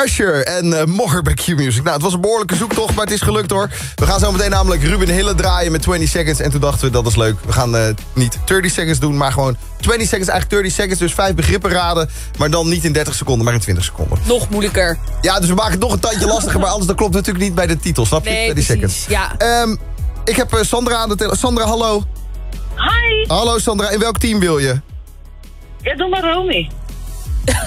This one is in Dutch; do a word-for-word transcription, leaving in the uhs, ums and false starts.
Usher en uh, More bij Q-Music. Nou, het was een behoorlijke zoektocht, maar het is gelukt hoor. We gaan zo meteen namelijk Ruben Hille draaien met twintig seconds. En toen dachten we, dat is leuk. We gaan uh, niet dertig seconds doen, maar gewoon twintig seconds, eigenlijk dertig seconds. Dus vijf begrippen raden, maar dan niet in dertig seconden, maar in twintig seconden. Nog moeilijker. Ja, dus we maken het nog een tandje lastiger, maar anders dat klopt natuurlijk niet bij de titel. Snap je? Nee, dertig precies, seconds. ja. Um, ik heb uh, Sandra aan de telefoon. Sandra, hallo. Hi. Hallo Sandra, in welk team wil je? Ja, doe maar Romy.